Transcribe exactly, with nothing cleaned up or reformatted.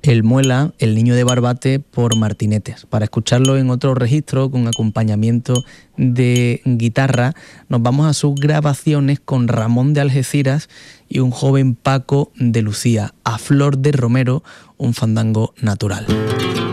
El Muela, El Niño de Barbate por Martinetes. Para escucharlo en otro registro con acompañamiento de guitarra, nos vamos a sus grabaciones con Ramón de Algeciras y un joven Paco de Lucía, A Flor de Romero, un fandango natural.